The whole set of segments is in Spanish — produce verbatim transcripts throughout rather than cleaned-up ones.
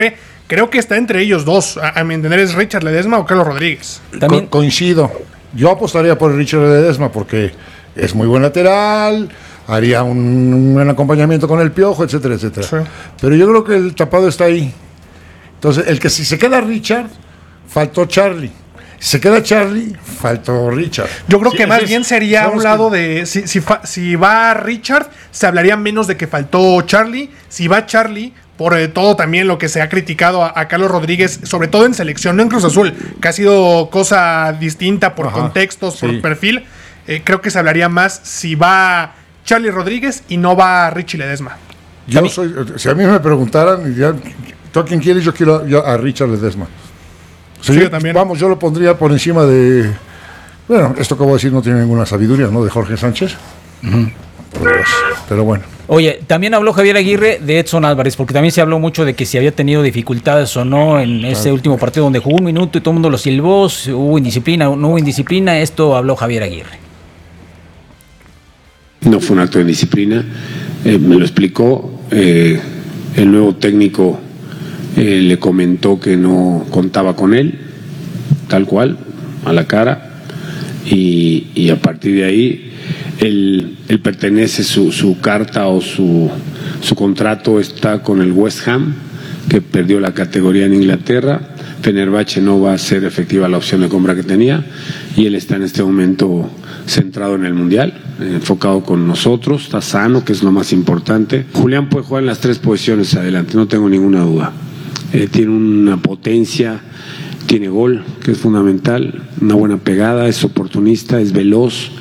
creo que está entre ellos dos. A, a mi entender es Richard Ledesma o Carlos Rodríguez. Co- coincido. Yo apostaría por Richard Ledesma porque es muy buen lateral, haría un, un buen acompañamiento con el Piojo, etcétera, etcétera. Sí. Pero yo creo que el tapado está ahí. Entonces, el que si se queda Richard, faltó Charlie. Si se queda Charlie, faltó Richard. Yo creo sí, que más es, bien sería un lado que... de... Si, si, fa, si va Richard, se hablaría menos de que faltó Charlie. Si va Charlie, por eh, todo también lo que se ha criticado a, a Carlos Rodríguez, sobre todo en selección, no en Cruz Azul, que ha sido cosa distinta por Ajá, contextos, sí. por perfil, eh, creo que se hablaría más si va Charlie Rodríguez y no va Richie Ledesma. Yo soy, si a mí me preguntaran, ya, ¿tú a quién quieres? Yo quiero yo a Richard Ledesma. O sea, sí, yo, también. Vamos, yo lo pondría por encima de... Bueno, esto que voy a decir no tiene ninguna sabiduría, ¿no? De Jorge Sánchez. Uh-huh. Pues, pero bueno. Oye, también habló Javier Aguirre de Edson Álvarez, porque también se habló mucho de que si había tenido dificultades o no en ese claro. último partido donde jugó un minuto y todo el mundo lo silbó, hubo indisciplina, no hubo indisciplina, esto habló Javier Aguirre. No fue un acto de indisciplina, eh, me lo explicó, eh, el nuevo técnico eh, le comentó que no contaba con él, tal cual, a la cara, y, y a partir de ahí... Él, él pertenece, su, su carta o su, su contrato está con el West Ham, que perdió la categoría en Inglaterra. Fenerbahce no va a ser efectiva la opción de compra que tenía y él está en este momento centrado en el Mundial, enfocado con nosotros, está sano, que es lo más importante. Julián puede jugar en las tres posiciones adelante, no tengo ninguna duda. Eh, tiene una potencia, tiene gol, que es fundamental, una buena pegada, es oportunista, es veloz.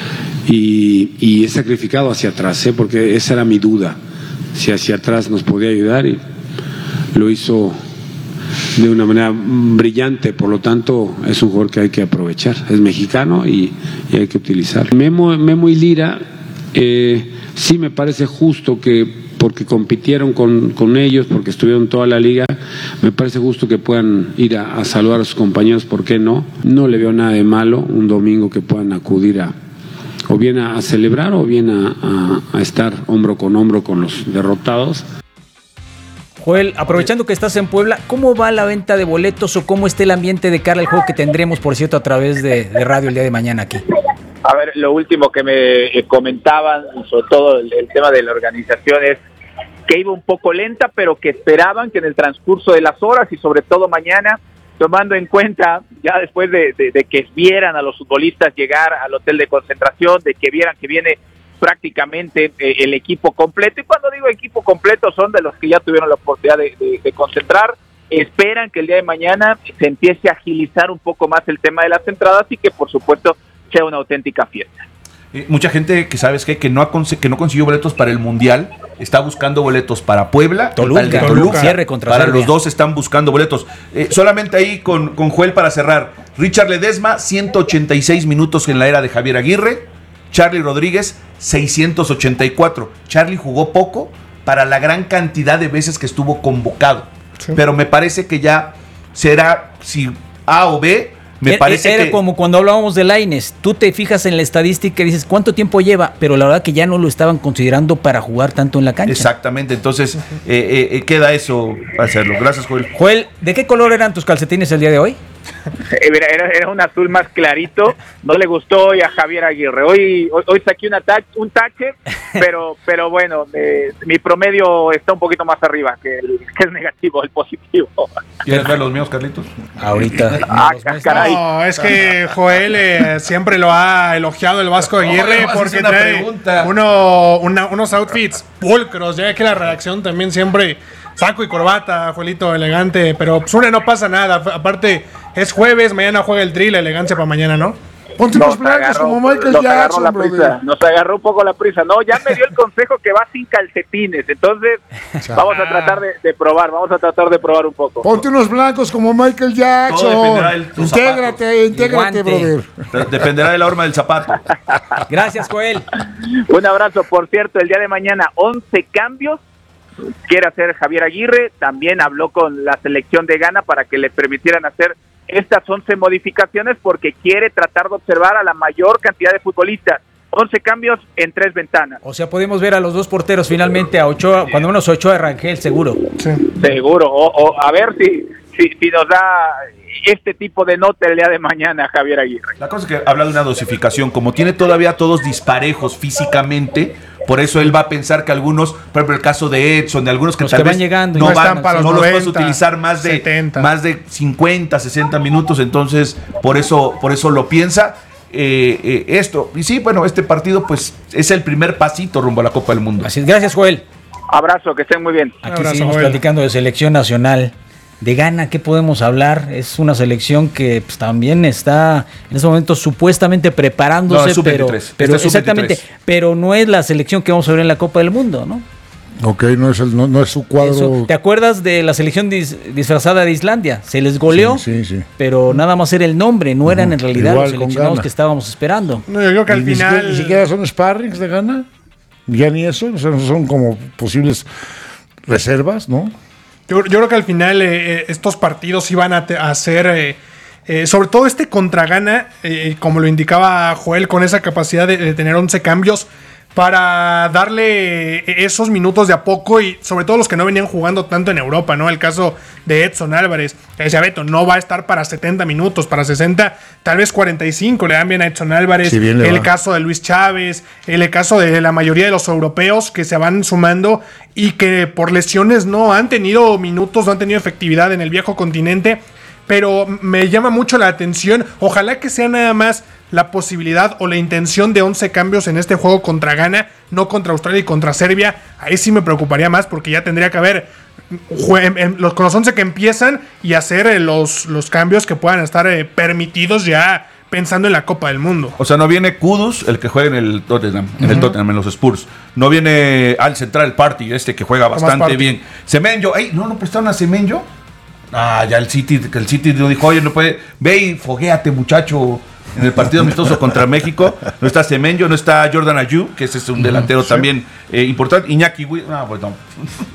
Y, y es sacrificado hacia atrás, ¿eh? Porque esa era mi duda, si hacia atrás nos podía ayudar y lo hizo de una manera brillante, por lo tanto es un jugador que hay que aprovechar, es mexicano y, y hay que utilizarlo. Memo, Memo y Lira, eh, sí me parece justo que porque compitieron con, con ellos, porque estuvieron toda la liga, me parece justo que puedan ir a, a saludar a sus compañeros, ¿por qué no? No le veo nada de malo un domingo que puedan acudir a o bien a, a celebrar o bien a, a, a estar hombro con hombro con los derrotados. Joel, aprovechando que estás en Puebla, ¿cómo va la venta de boletos o cómo está el ambiente de cara al juego que tendremos, por cierto, a través de, de radio el día de mañana aquí? A ver, lo último que me comentaban, sobre todo el, el tema de la organización, es que iba un poco lenta, pero que esperaban que en el transcurso de las horas y sobre todo mañana, tomando en cuenta, ya después de, de, de que vieran a los futbolistas llegar al hotel de concentración, de que vieran que viene prácticamente eh, el equipo completo, y cuando digo equipo completo son de los que ya tuvieron la oportunidad de, de, de concentrar, esperan que el día de mañana se empiece a agilizar un poco más el tema de las entradas y que por supuesto sea una auténtica fiesta. Eh, mucha gente que sabes qué, que no ha cons- que no consiguió boletos para el Mundial, está buscando boletos para Puebla, Toluca, de Toluca, Toluca cierre contra para Serbia. Los dos están buscando boletos. Eh, solamente ahí con, con Joel para cerrar. Richard Ledesma, ciento ochenta y seis minutos en la era de Javier Aguirre. Charlie Rodríguez, seiscientos ochenta y cuatro. Charlie jugó poco para la gran cantidad de veces que estuvo convocado. Sí. Pero me parece que ya será, si A o B, me era, parece era que... como cuando hablábamos de Lainez, tú te fijas en la estadística y dices cuánto tiempo lleva, pero la verdad que ya no lo estaban considerando para jugar tanto en la cancha. Exactamente, entonces eh, eh, queda eso para hacerlo. Gracias, Joel. Joel, ¿de qué color eran tus calcetines el día de hoy? Era, era, era un azul más clarito, no le gustó hoy a Javier Aguirre. Hoy hoy, hoy saqué una tach, un tache, pero pero bueno, eh, mi promedio está un poquito más arriba que el, que el negativo, el positivo. ¿Quieres ver los míos, Carlitos? Ahorita. Ah, caray. No, es que Joel eh, siempre lo ha elogiado el Vasco Aguirre no, porque una trae uno, una, unos outfits pulcros, ya que la redacción también siempre saco y corbata, Joelito, elegante, pero pues una no pasa nada, aparte es jueves, mañana juega el Tri, la elegancia para mañana, ¿no? Ponte unos blancos como Michael nos Jackson, agarró la prisa, nos agarró un poco la prisa. No, ya me dio el consejo que va sin calcetines, entonces vamos a tratar de, de probar, vamos a tratar de probar un poco. Ponte unos blancos como Michael Jackson. Intégrate, intégrate, brother. Dependerá de la horma del zapato. Gracias, Joel. Un abrazo. Por cierto, el día de mañana, once cambios quiere hacer Javier Aguirre. También habló con la selección de Ghana para que le permitieran hacer estas once modificaciones porque quiere tratar de observar a la mayor cantidad de futbolistas. once cambios en tres ventanas. O sea, podemos ver a los dos porteros finalmente, a Ochoa, cuando menos Ochoa y Rangel, seguro. Sí. Seguro, o, o a ver si, si, si nos da este tipo de nota el día de mañana Javier Aguirre. La cosa es que habla de una dosificación, como tiene todavía todos disparejos físicamente, por eso él va a pensar que algunos, por ejemplo el caso de Edson, de algunos que los tal que van vez llegando, no, no van, están para no los los puedes noventa, utilizar más de setenta. más de cincuenta, sesenta minutos, entonces por eso por eso lo piensa eh, eh, esto. Y sí, bueno, este partido pues es el primer pasito rumbo a la Copa del Mundo. Así es, gracias, Joel. Abrazo, que estén muy bien. Aquí abrazo, seguimos Joel. platicando de selección nacional. De Ghana, ¿qué podemos hablar? Es una selección que pues, también está en este momento supuestamente preparándose, No, es sub pero, veintitrés. pero Este es sub exactamente, veintitrés. pero no es la selección que vamos a ver en la Copa del Mundo, ¿no? Ok, no es, el, no, no es su cuadro. Eso, ¿te acuerdas de la selección dis- disfrazada de Islandia? Se les goleó, Sí, sí, sí. pero nada más era el nombre, no eran en realidad Igual los con seleccionados Ghana. que estábamos esperando. No, yo creo que Y al ni siquiera, final. ni siquiera son sparrings de Ghana. Ya ni eso. O sea, son como posibles reservas, ¿no? Yo, yo creo que al final eh, estos partidos iban a, te- a ser, eh, eh, sobre todo este contra Ghana, eh, como lo indicaba Joel, con esa capacidad de, de tener once cambios para darle esos minutos de a poco y sobre todo los que no venían jugando tanto en Europa, ¿no? El caso de Edson Álvarez, que decía Beto, no va a estar para setenta minutos, para sesenta, tal vez cuarenta y cinco le dan bien a Edson Álvarez. Sí, bien le el va. caso de Luis Chávez, el caso de la mayoría de los europeos que se van sumando y que por lesiones no han tenido minutos, no han tenido efectividad en el viejo continente. Pero me llama mucho la atención, ojalá que sea nada más la posibilidad o la intención de once cambios en este juego contra Ghana, no contra Australia y contra Serbia. Ahí sí me preocuparía más porque ya tendría que haber jue- en los, con los once que empiezan y hacer eh, los, los cambios que puedan estar eh, permitidos ya pensando en la Copa del Mundo. O sea, no viene Kudus, el que juega en el Tottenham, en el Tottenham, en los Spurs. No viene al Central Party, este que juega bastante Partey. bien. Semenyo, ey, ¿no lo prestaron a Semenyo? Ah, ya el City, que el City no dijo, oye, no puede, ve y foguéate, muchacho. En el partido amistoso contra México, no está Semenyo, no está Jordan Ayew, que ese es un delantero sí. también eh, importante. Iñaki, Wi- ah, pues no.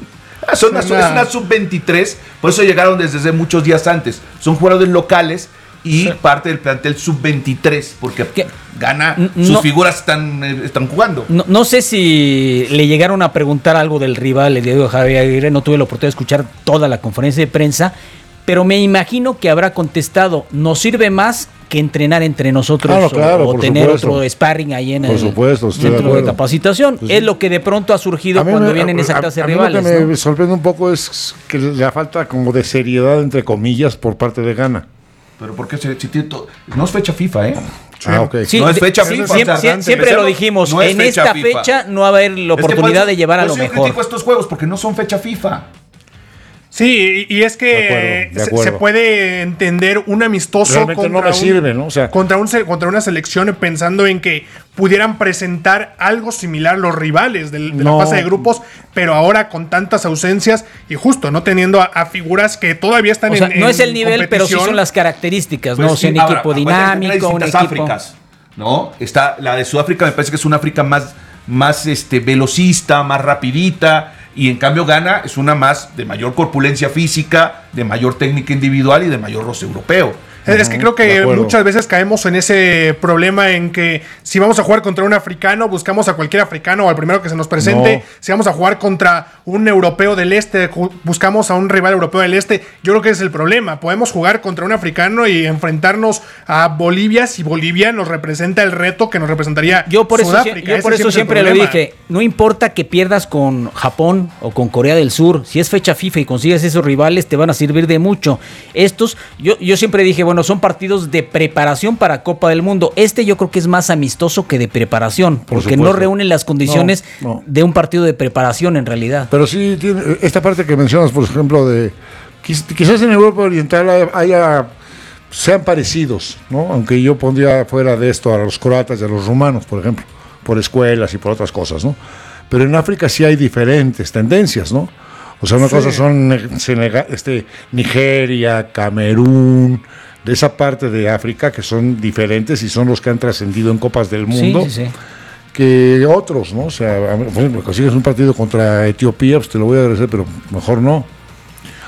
Son una- Sí, es nada. una sub veintitrés, por eso llegaron desde, desde muchos días antes. Son jugadores locales y Sí. parte del plantel sub veintitrés, porque ¿Qué? gana, N- sus no. figuras están, eh, están jugando. No, no sé si le llegaron a preguntar algo del rival, el Diego Javier Aguirre, no tuve la oportunidad de escuchar toda la conferencia de prensa, pero me imagino que habrá contestado, nos sirve más que entrenar entre nosotros Claro, o- claro, o, por tener supuesto. otro sparring ahí en Por el supuesto, estoy de centro de, acuerdo. capacitación. Pues es sí. lo que de pronto ha surgido A mí cuando me- vienen esa a- clase de a mí rivales. Lo que ¿no? me sorprende un poco es que la falta como de seriedad, entre comillas, por parte de Ghana. Pero porque se, si tiene todo- no es fecha FIFA, ¿eh? Ah, ok. Sí, No es de- fecha sí, FIFA, Siempre, o sea, sie- siempre lo empecemos, dijimos, no es en fecha esta FIFA. fecha no va a haber la Es que por oportunidad eso- de llevar a por lo eso yo mejor. critico estos juegos porque no son fecha FIFA. Sí, y, y es De que acuerdo, de se- acuerdo. se puede entender un amistoso Realmente no contra me un- sirve, ¿no? O sea- contra, un, se- contra una selección pensando en que pudieran presentar algo similar los rivales del- de, No. la fase de grupos, pero ahora con tantas ausencias y justo no teniendo a, a figuras que todavía están O sea, en no en es el nivel, pero sí competición. son las características, ¿no? Pues O sea, sí, un ahora, equipo acuérdate que hay dinámico, un distintas equipo... Áfricas, ¿no? Está la de Sudáfrica, me parece que es una África más, más este, velocista, más rapidita, y en cambio Ghana es una más de mayor corpulencia física, de mayor técnica individual y de mayor roce europeo. Es es que creo de que acuerdo. muchas veces caemos en ese problema en que si vamos a jugar contra un africano, buscamos a cualquier africano o al primero que se nos presente. No. Si vamos a jugar contra un europeo del este, ju- buscamos a un rival europeo del este. Yo creo que ese es el problema. Podemos jugar contra un africano y enfrentarnos a Bolivia si Bolivia nos representa el reto que nos representaría Yo por eso, Sudáfrica. yo Ese por eso es el siempre lo problema. dije, no importa que pierdas con Japón o con Corea del Sur, si es fecha FIFA y consigues esos rivales te van a servir de mucho. Estos, yo, yo siempre dije, bueno, son partidos de preparación para Copa del Mundo. Este yo creo que es más amistoso que de preparación, porque no supuesto. reúnen las condiciones No, no. de un partido de preparación en realidad. Pero sí, tiene, esta parte que mencionas, por ejemplo, de quiz- quizás en Europa Oriental haya, haya- sean parecidos, ¿no? Aunque yo pondría fuera de esto a los croatas y a los rumanos, por ejemplo, por escuelas y por otras cosas, ¿no? Pero en África sí hay diferentes tendencias, ¿no? O sea, una Sí. cosa son eh, Senega- este, Nigeria, Camerún, de esa parte de África que son diferentes y son los que han trascendido en Copas del Mundo. Sí, sí, sí. Que otros, ¿no? O sea, a mí, por ejemplo, consigues un partido contra Etiopía, pues te lo voy a agradecer, pero mejor no. O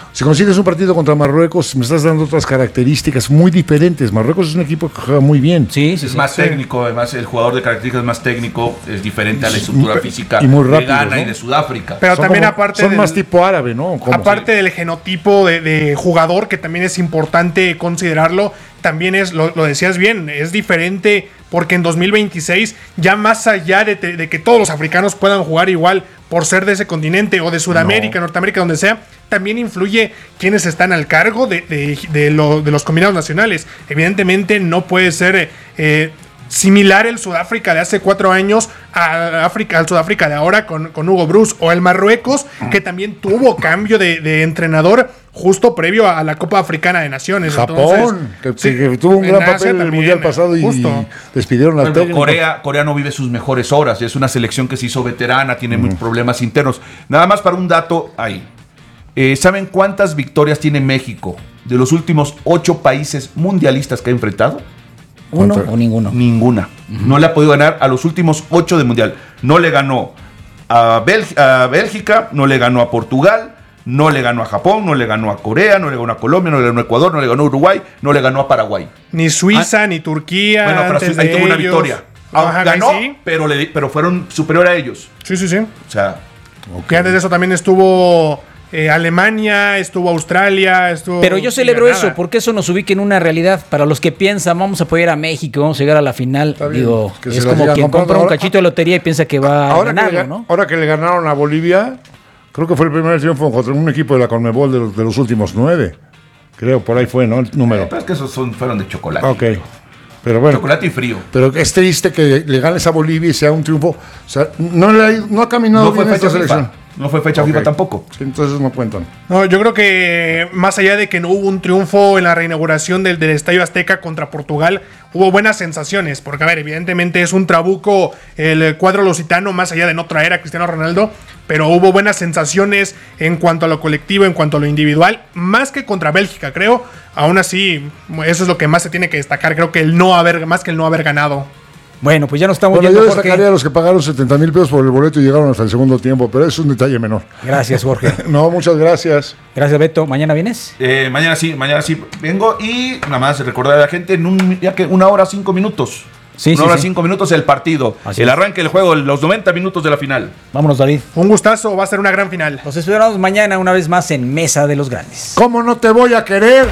Si consigues un partido contra Marruecos, me estás dando otras características muy diferentes. Marruecos es un equipo que juega muy bien. Sí, sí, es sí, más sí. técnico, además el jugador de características más técnico, es diferente a la estructura Y- física y muy de rápido, Ghana ¿no? y de Sudáfrica. Pero Son también como- aparte Son del- más tipo árabe, ¿no? ¿Cómo? Aparte del genotipo de, de jugador, que también es importante considerarlo, también es, lo, lo decías bien, es diferente porque en dos mil veintiséis, ya más allá de, te- de que todos los africanos puedan jugar igual por ser de ese continente o de Sudamérica, No. Norteamérica, donde sea, también influye quienes están al cargo de, de- de lo- de los combinados nacionales. Evidentemente no puede ser eh, similar el Sudáfrica de hace cuatro años a África, al Sudáfrica de ahora con, con Hugo Bruce, o el Marruecos, que también tuvo cambio de, de entrenador justo previo a la Copa Africana de Naciones. Japón, Entonces, que, sí, que tuvo un en gran Asia papel en el también, Mundial pasado y justo. despidieron al Bueno, técnico. Corea, Corea no vive sus mejores horas, es una selección que se hizo veterana, tiene muchos problemas internos. Nada más para un dato ahí. Eh, ¿Saben cuántas victorias tiene México de los últimos ocho países mundialistas que ha enfrentado? ¿Uno ¿Cuánto? o ninguno? Ninguna. No le ha podido ganar a los últimos ocho de mundial. No le ganó a, Bélg- a Bélgica, no le ganó a Portugal, no le ganó a Japón, no le ganó a Corea, no le ganó a Colombia, no le ganó a Ecuador, no le ganó a Uruguay, no le ganó a Paraguay. Ni Suiza, ni Turquía. Bueno, pero antes ahí de tuvo una ellos. victoria. Ajá, Ganó, sí. pero, le, pero fueron superior a ellos. Sí, sí, sí. O sea, Que antes de eso también estuvo eh, Alemania, estuvo Australia, estuvo... Pero yo celebro Granada. eso, porque eso nos ubica en una realidad. Para los que piensan, vamos a apoyar a México, vamos a llegar a la final. Está bien, Digo, que se es la como sigan quien comprando. compra un Ahora- cachito de lotería y piensa que va a Ahora que, ganarlo, le, ¿no? ahora que le ganaron a Bolivia, creo que fue el primer triunfo contra un equipo de la Conmebol de los, de los últimos nueve. Creo, por ahí fue, ¿no? El número. pero es que esos son, fueron de chocolate. Ok. Pero bueno. Chocolate y frío. Pero es triste que le ganes a Bolivia y sea un triunfo. O sea, no, le ha, ido- no ha caminado No fue bien esta fecha selección. FIFA. No fue fecha Ok. FIFA tampoco. Sí, entonces no cuentan. No, yo creo que más allá de que no hubo un triunfo en la reinauguración del, del Estadio Azteca contra Portugal, hubo buenas sensaciones, porque a ver, evidentemente es un trabuco el cuadro lusitano, más allá de no traer a Cristiano Ronaldo, pero hubo buenas sensaciones en cuanto a lo colectivo, en cuanto a lo individual, más que contra Bélgica, creo. Aún así, eso es lo que más se tiene que destacar, creo que el no haber, más que el no haber ganado. Bueno, pues ya nos estamos Bueno, yo yendo, Jorge. destacaría a los que pagaron setenta mil pesos por el boleto y llegaron hasta el segundo tiempo, pero es un detalle menor. Gracias, Jorge. No, muchas gracias. Gracias, Beto. ¿Mañana vienes? Eh, mañana sí, mañana sí vengo y nada más recordar a la gente en un, ya que una hora cinco minutos. Sí, una sí, hora sí. cinco minutos el partido. Así el es. arranque del juego, los noventa minutos de la final. Vámonos, David. Un gustazo, va a ser una gran final. Los esperamos mañana una vez más en Mesa de los Grandes. ¿Cómo no te voy a querer?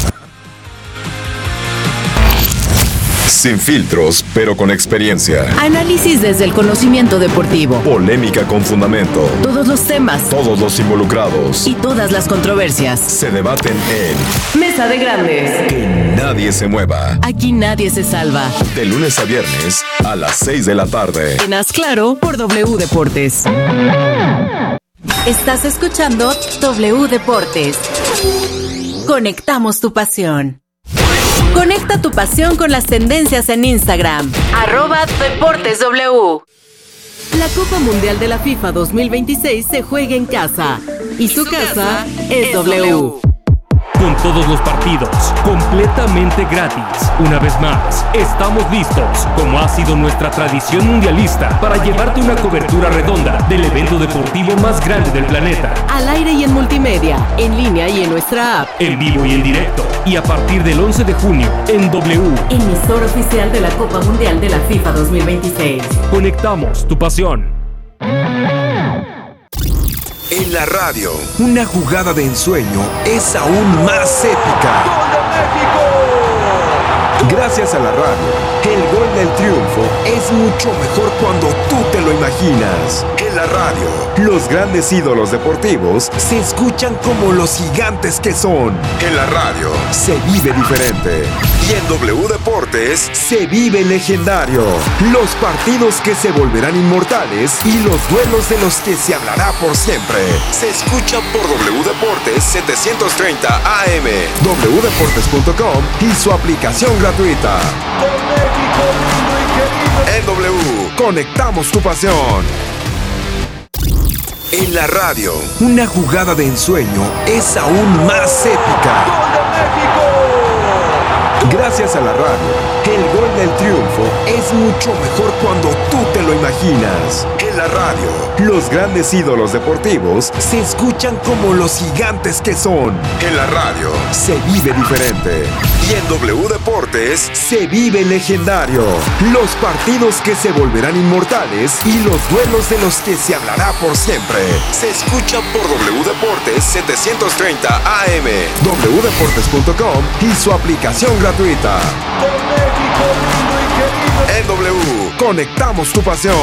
Sin filtros, pero con experiencia. Análisis desde el conocimiento deportivo. Polémica con fundamento. Todos los temas Todos los involucrados y todas las controversias. se debaten en Mesa de Grandes. Que Nadie se mueva. Aquí nadie se salva. De lunes a viernes a las seis de la tarde. En Haz Claro por W Deportes. Estás escuchando W Deportes. Conectamos tu pasión. Conecta tu pasión con las tendencias en Instagram. Arroba Deportes W. La Copa Mundial de la FIFA dos mil veintiséis se juega en casa. Y su casa es W. Con todos los partidos, completamente gratis. Una vez más, estamos listos, como ha sido nuestra tradición mundialista, para llevarte una cobertura redonda del evento deportivo más grande del planeta. Al aire y en multimedia, en línea y en nuestra app. En vivo y en directo. Y a partir del once de junio, en W. Emisor oficial de la Copa Mundial de la FIFA dos mil veintiséis. Conectamos tu pasión. En la radio, una jugada de ensueño es aún más épica. Gracias a la radio, el gol del triunfo es mucho mejor cuando tú te lo imaginas. En la radio, los grandes ídolos deportivos se escuchan como los gigantes que son. En la radio, se vive diferente. Y en W Deportes, se vive legendario. Los partidos que se volverán inmortales y los duelos de los que se hablará por siempre. Se escuchan por W Deportes setecientos treinta A M, w deportes punto com y su aplicación gratuita. En W, conectamos tu pasión. En la radio, una jugada de ensueño es aún más épica. Gracias a la radio, el gol del triunfo es mucho mejor cuando tú te lo imaginas. En la En la radio, los grandes ídolos deportivos se escuchan como los gigantes que son. En la radio, se vive diferente. Y en W Deportes, se vive legendario. Los partidos que se volverán inmortales y los duelos de los que se hablará por siempre. Se escuchan por W Deportes setecientos treinta A M, w deportes punto com y su aplicación gratuita. En W, conectamos tu pasión.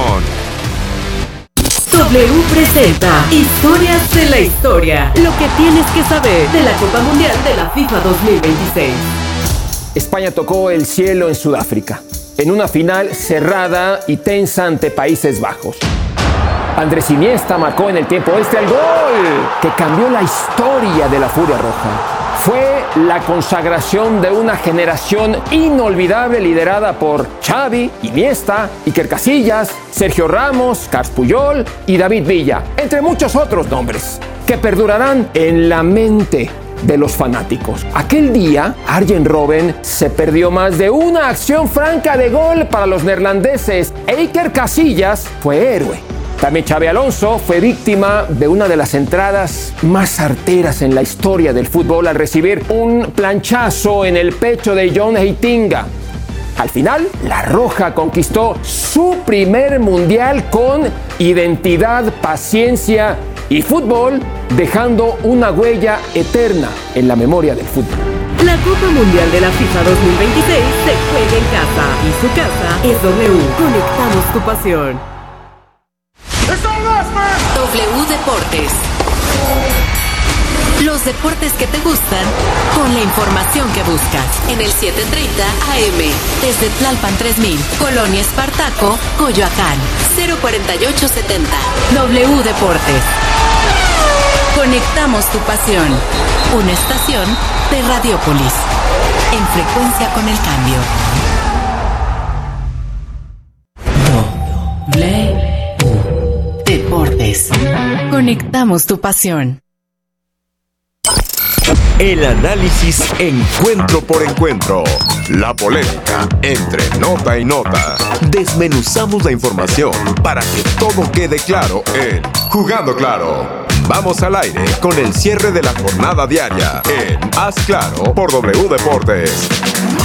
W presenta Historias de la Historia. Lo que tienes que saber de la Copa Mundial de la FIFA dos mil veintiséis. España tocó el cielo en Sudáfrica, en una final cerrada y tensa ante Países Bajos. Andrés Iniesta marcó en el tiempo extra el gol que cambió la historia de la Furia Roja. Fue la consagración de una generación inolvidable liderada por Xavi, Iniesta, Iker Casillas, Sergio Ramos, Carles Puyol y David Villa, entre muchos otros nombres, que perdurarán en la mente de los fanáticos. Aquel día, Arjen Robben se perdió más de una acción franca de gol para los neerlandeses e Iker Casillas fue héroe. También Xabi Alonso fue víctima de una de las entradas más arteras en la historia del fútbol al recibir un planchazo en el pecho de John Heitinga. Al final, la Roja conquistó su primer mundial con identidad, paciencia y fútbol, dejando una huella eterna en la memoria del fútbol. La Copa Mundial de la FIFA dos mil veintiséis se juega en casa y su casa es W. Conectamos tu pasión. W Deportes. Los deportes que te gustan con la información que buscas. En el setecientos treinta A M. Desde Tlalpan tres mil. Colonia Espartaco, Coyoacán. cero cuarenta y ocho setenta. W Deportes. Conectamos tu pasión. Una estación de Radiopolis. En frecuencia con el cambio. W Deportes. Conectamos tu pasión. El análisis encuentro por encuentro. La polémica entre nota y nota. Desmenuzamos la información para que todo quede claro en Jugando Claro. Vamos al aire con el cierre de la jornada diaria en Haz Claro por W Deportes.